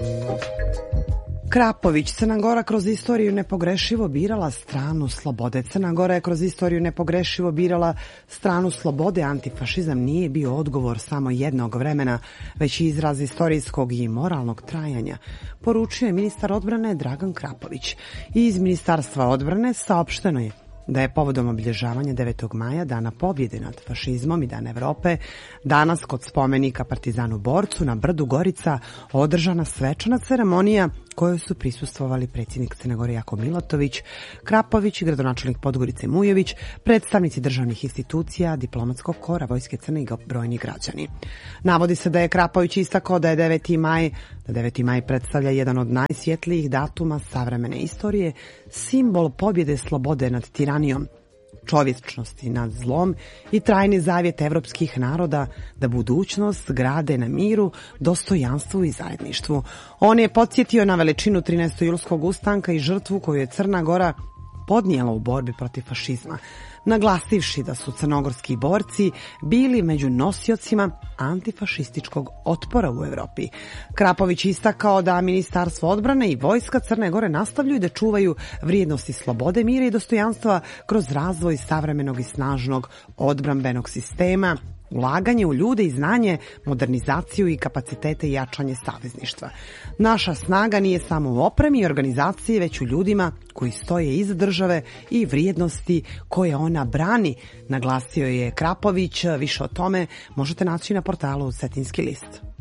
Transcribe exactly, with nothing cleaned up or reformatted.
Krapović, Crna Gora kroz istoriju nepogrešivo birala stranu slobode. Crna Gora je kroz istoriju nepogrešivo birala stranu slobode. Antifašizam nije bio odgovor samo jednog vremena, već i izraz istorijskog i moralnog trajanja, poručio je ministar odbrane Dragan Krapović. I iz Ministarstva odbrane saopšteno je da je povodom obilježavanja devetog maja, Dana pobjede nad fašizmom i Dan Evrope, danas kod spomenika Partizanu borcu na brdu Gorica održana svečana ceremonija kojoj su prisustvovali predsjednik Crne Gore Jakov Milatović, Krapović i gradonačelnik Podgorice Mujević, predstavnici državnih institucija, diplomatskog kora Vojske Crne i brojni građani. Navodi se da je Krapović istakao da je deveti maj, da deveti maj predstavlja jedan od najsvjetlijih datuma savremene istorije, simbol pobjede slobode nad tiranijom, čovječnosti nad zlom i trajni zavjet evropskih naroda da budućnost grade na miru, dostojanstvu i zajedništvu. On je podsjetio na veličinu trinaestojulskog ustanka i žrtvu koju je Crna Gora podnijela u borbi protiv fašizma, naglasivši da su crnogorski borci bili među nosiocima antifašističkog otpora u Evropi. Krapović istakao da Ministarstvo odbrane i Vojska Crne Gore nastavljaju da čuvaju vrijednosti slobode, mira i dostojanstva kroz razvoj savremenog i snažnog odbrambenog sistema, ulaganje u ljude i znanje, modernizaciju i kapacitete i jačanje savezništva. Naša snaga nije samo u opremi i organizaciji, već u ljudima koji stoje iza države i vrijednosti koje ona brani, naglasio je Krapović. Više o tome možete naći na portalu Cetinski list.